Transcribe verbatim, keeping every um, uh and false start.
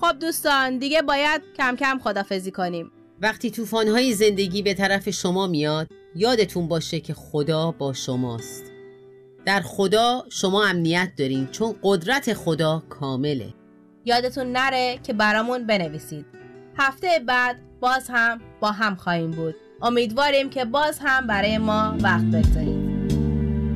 خب دوستان دیگه باید کم کم خدافظی کنیم. وقتی طوفان‌های زندگی به طرف شما میاد، یادتون باشه که خدا با شماست. در خدا شما امنیت دارین چون قدرت خدا کامله. یادتون نره که برامون بنویسید. هفته بعد باز هم با هم خواهیم بود. امیدواریم که باز هم برای ما وقت بگذارید.